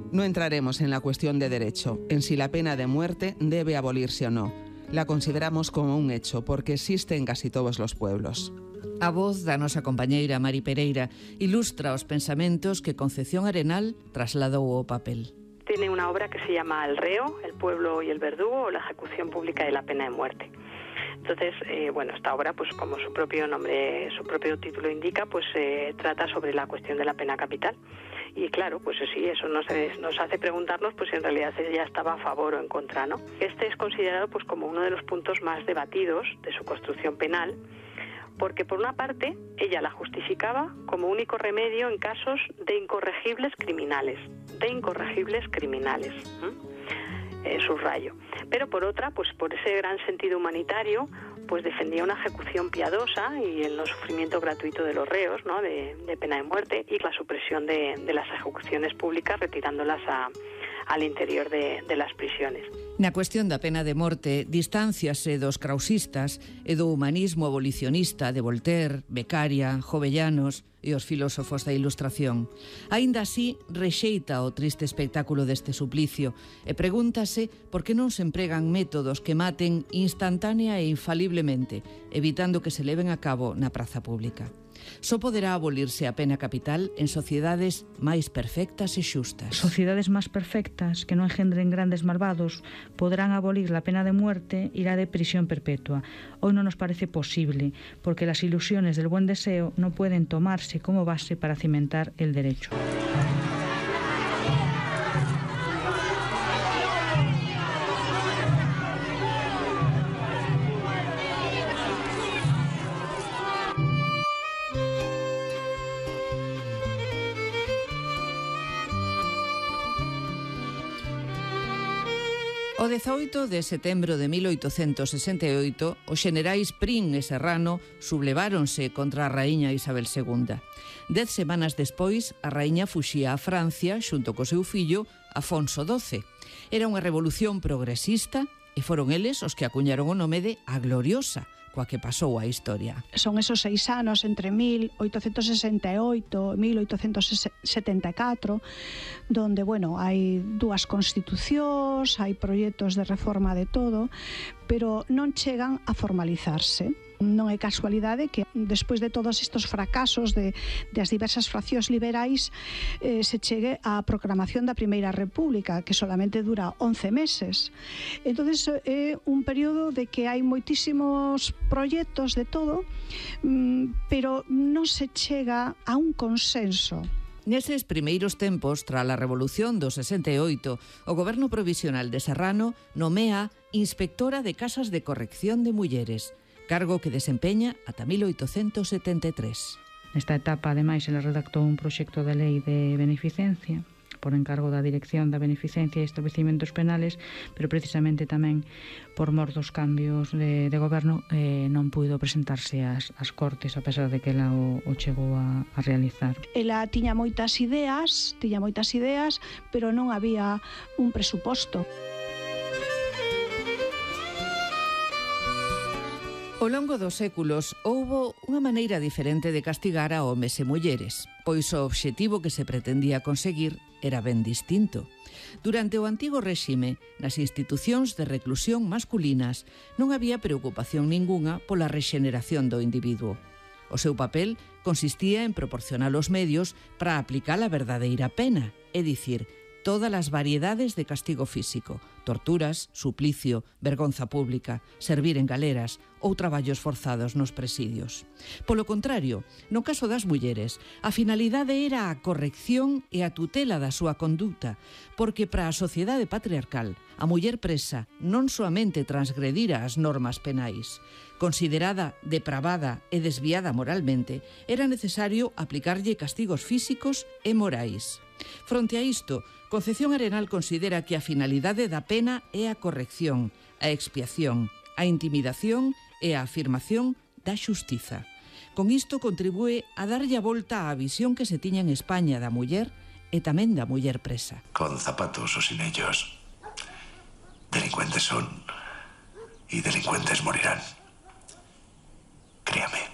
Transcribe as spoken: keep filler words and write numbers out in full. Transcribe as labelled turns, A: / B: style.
A: No entraremos en la cuestión de derecho, en si la pena de muerte debe abolirse o no. La consideramos como un hecho, porque existe en casi todos los pueblos.
B: A voz da nosa compañeira Mari Pereira ilustra os pensamentos que Concepción Arenal trasladou ao papel.
C: Tiene una obra que se llama El reo, el pueblo y el verdugo, o la ejecución pública de la pena de muerte. Entonces, eh, bueno, esta obra, pues como su propio nombre, su propio título indica, pues eh, trata sobre la cuestión de la pena capital. Y claro, pues sí, eso nos, nos hace preguntarnos pues si en realidad ella estaba a favor o en contra, ¿no? Este es considerado pues como uno de los puntos más debatidos de su construcción penal, porque por una parte ella la justificaba como único remedio en casos de incorregibles criminales, de incorregibles criminales, eh, subrayo. Pero por otra, pues por ese gran sentido humanitario, pues defendía una ejecución piadosa y el no sufrimiento gratuito de los reos, ¿no? de, de pena de muerte, y la supresión de, de las ejecuciones públicas, retirándolas a, al interior de, de las prisiones.
B: Na cuestión da pena de morte, distanciase dos krausistas e do humanismo abolicionista de Voltaire, Beccaria, Jovellanos e os filósofos da Ilustración. Aínda así, rexeita o triste espectáculo deste suplicio e pregúntase por que non se empregan métodos que maten instantánea e infaliblemente, evitando que se leven a cabo na praza pública. Só poderá abolirse a pena capital en sociedades máis perfectas e xustas.
D: Sociedades máis perfectas que non engendren grandes malvados podrán abolir la pena de muerte y la de prisión perpetua. Hoy no nos parece posible, porque las ilusiones del buen deseo no pueden tomarse como base para cimentar el derecho.
B: O dezaoito de setembro de mil oitocentos sesenta e oito, os xenerais Prim e Serrano subleváronse contra a raíña Isabel segunda. Dez semanas despois, a raíña fuxía a Francia xunto co seu fillo Afonso doce. Era unha revolución progresista e foron eles os que acuñaron o nome de A Gloriosa, coa que pasou a historia.
E: Son esos seis anos entre mil oitocentos sesenta e oito e mil oitocentos setenta e catro, donde, bueno, hai dúas constitucións, hai proxectos de reforma de todo, pero non chegan a formalizarse. Non é casualidade que despois de todos estes fracasos de, de as diversas fraccións liberais eh, se chegue á proclamación da Primeira República, que solamente dura once meses. Entonces é un período de que hai moitísimos proxectos de todo, pero non se chega a un consenso.
B: Neses primeiros tempos, tras a Revolución do sesenta e oito, o Goberno Provisional de Serrano nomea Inspectora de Casas de Corrección de Mulleres, cargo que desempeña ata mil oitocentos setenta e tres.
D: Nesta etapa, ademais, ela redactou un proxecto de lei de beneficencia por encargo da Dirección da Beneficencia e Establecimentos Penales, pero precisamente tamén por mor dos cambios de, de goberno eh, non puido presentarse ás, ás Cortes, a pesar de que ela o, o chegou a, a realizar.
E: Ela tiña moitas ideas, tiña moitas ideas, pero non había un presuposto.
B: Ao longo dos séculos houbo unha maneira diferente de castigar a homes e mulleres, pois o obxectivo que se pretendía conseguir era ben distinto. Durante o antigo réxime, nas institucións de reclusión masculinas non había preocupación ningunha pola rexeneración do individuo. O seu papel consistía en proporcionar os medios para aplicar a verdadeira pena, é dicir, todas as variedades de castigo físico, torturas, suplicio, vergonza pública, servir en galeras ou traballos forzados nos presidios. Polo contrario, no caso das mulleres, a finalidade era a corrección e a tutela da súa conduta, porque para a sociedade patriarcal, a muller presa non soamente transgredira as normas penais. Considerada depravada e desviada moralmente, era necesario aplicarlle castigos físicos e morais. Fronte a isto, Concepción Arenal considera que a finalidade da pena é a corrección, a expiación, a intimidación e a afirmación da xustiza. Con isto contribúe a darlle a volta á visión que se tiña en España da muller e tamén da muller presa.
F: Con zapatos o sin ellos, delincuentes son y delincuentes morirán. Créame.